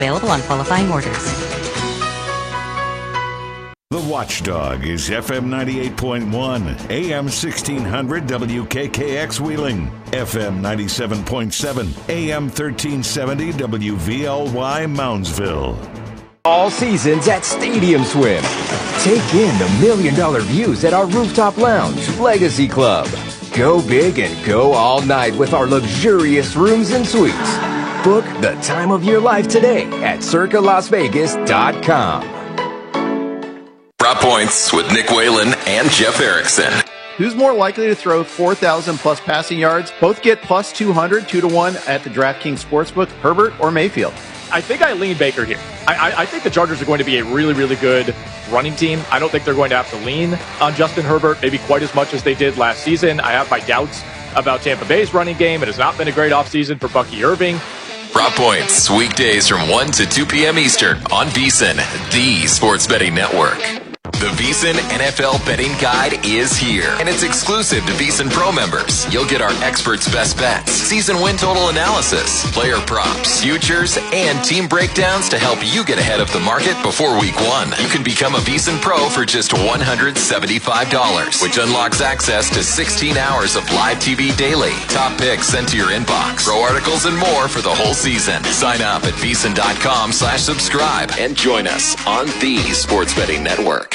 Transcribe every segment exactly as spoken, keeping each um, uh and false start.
Available on qualifying orders. The Watchdog is F M ninety-eight point one, A M sixteen hundred W K K X Wheeling, F M ninety-seven point seven, A M thirteen seventy W V L Y Moundsville. All seasons at Stadium Swim. Take in the million dollar views at our rooftop lounge, Legacy Club. Go big and go all night with our luxurious rooms and suites. Book the time of your life today at circa las vegas dot com. Drop Points with Nick Whalen and Jeff Erickson. Who's more likely to throw four thousand plus passing yards? Both get plus two hundred, two to one at the DraftKings Sportsbook, Herbert or Mayfield. I think I lean Baker here. I, I, I think the Chargers are going to be a really, really good running team. I don't think they're going to have to lean on Justin Herbert maybe quite as much as they did last season. I have my doubts about Tampa Bay's running game. It has not been a great offseason for Bucky Irving. Drop Points, weekdays from one to two p.m. Eastern on VSiN, the sports betting network. The VSiN N F L Betting Guide is here, and it's exclusive to VSiN Pro members. You'll get our experts' best bets, season win total analysis, player props, futures, and team breakdowns to help you get ahead of the market before week one. You can become a VSiN Pro for just one hundred seventy-five dollars, which unlocks access to sixteen hours of live T V daily, top picks sent to your inbox, pro articles, and more for the whole season. Sign up at VSiN.com slash subscribe and join us on the Sports Betting Network.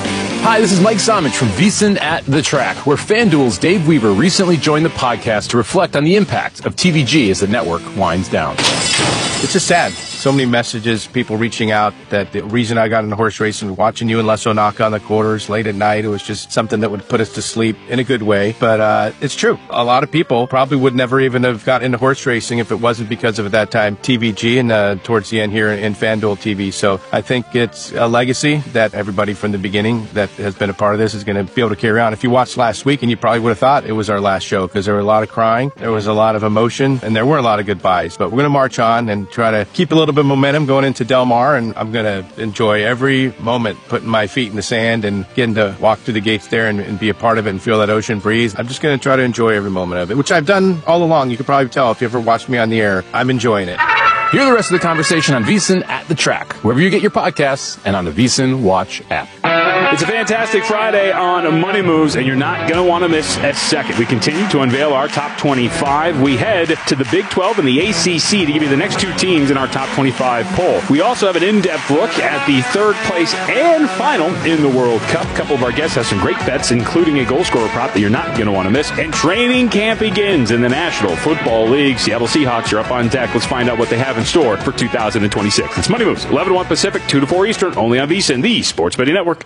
Hi, this is Mike Somich from VSiN at the Track, where FanDuel's Dave Weaver recently joined the podcast to reflect on the impact of T V G as the network winds down. It's just sad. So many messages, people reaching out that the reason I got into horse racing, watching you and Les O'Naka on the quarters late at night, it was just something that would put us to sleep in a good way. But uh, it's true. A lot of people probably would never even have got into horse racing if it wasn't because of, at that time, T V G and uh, towards the end here in FanDuel T V. So I think it's a legacy that everybody from the beginning that has been a part of this is going to be able to carry on. If you watched last week, and you probably would have thought it was our last show because there were a lot of crying, there was a lot of emotion, and there were a lot of goodbyes. But we're going to march on and try to keep a little bit of momentum going into Del Mar, and I'm going to enjoy every moment putting my feet in the sand and getting to walk through the gates there and, and be a part of it and feel that ocean breeze. I'm just going to try to enjoy every moment of it, which I've done all along. You can probably tell if you ever watched me on the air. I'm enjoying it. Hear the rest of the conversation on VSiN at the Track, wherever you get your podcasts, and on the VSiN Watch app. It's a fantastic Friday on Money Moves, and you're not going to want to miss a second. We continue to unveil our top twenty-five. We head to the Big twelve and the A C C to give you the next two teams in our top twenty-five poll. We also have an in-depth look at the third place and final in the World Cup. A couple of our guests have some great bets, including a goal scorer prop that you're not going to want to miss. And training camp begins in the National Football League. Seattle Seahawks are up on deck. Let's find out what they have in store for two thousand twenty-six. It's Money Moves, eleven to one Pacific, two to four Eastern, only on VSiN, the Sports Betting Network.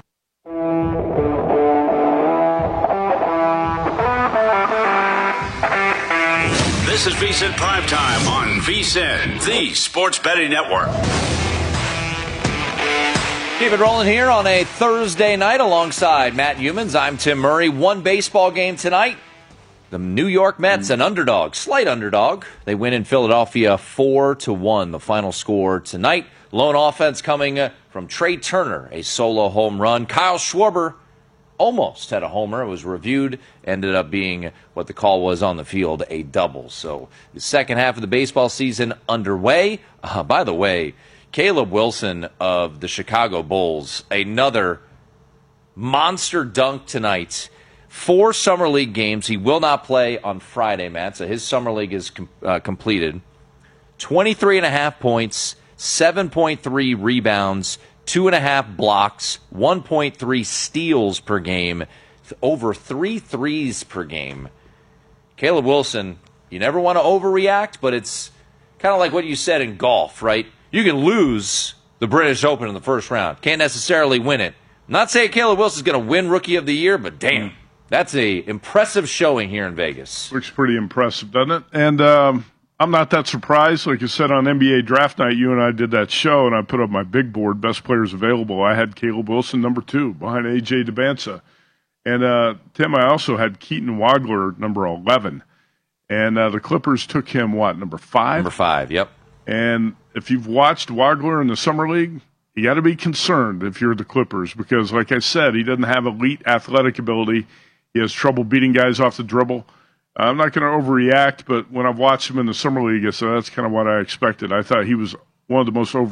This is VSiN Primetime on VSiN, the Sports Betting Network. Keep it rolling here on a Thursday night alongside Matt Humans. I'm Tim Murray. One baseball game tonight. The New York Mets, an underdog, slight underdog. They win in Philadelphia four to one. The final score tonight. Lone offense coming from Trey Turner, a solo home run. Kyle Schwarber almost had a homer. It was reviewed, ended up being what the call was on the field, a double. So the second half of the baseball season underway. Uh, by the way, Caleb Wilson of the Chicago Bulls, another monster dunk tonight. Four Summer League games. He will not play on Friday, Matt, so his Summer League is com- uh, completed. twenty-three and a half points, seven point three rebounds, two and a half blocks, one point three steals per game, over three threes per game. Caleb Wilson, you never want to overreact, but it's kind of like what you said in golf, right? You can lose the British Open in the first round. Can't necessarily win it. I'm not saying Caleb Wilson's going to win Rookie of the Year, but damn, that's a impressive showing here in Vegas. Looks pretty impressive, doesn't it? And um, I'm not that surprised. Like you said, on N B A Draft Night, you and I did that show, and I put up my big board, best players available. I had Caleb Wilson number two behind A J DeBanza. And, uh, Tim, I also had Keaton Wagler number eleven. And uh, the Clippers took him, what, number five? Number five, yep. And if you've watched Wagler in the Summer League, you got to be concerned if you're the Clippers because, like I said, he doesn't have elite athletic ability. He has trouble beating guys off the dribble. I'm not going to overreact, but when I've watched him in the Summer League, so that's kind of what I expected. I thought he was one of the most over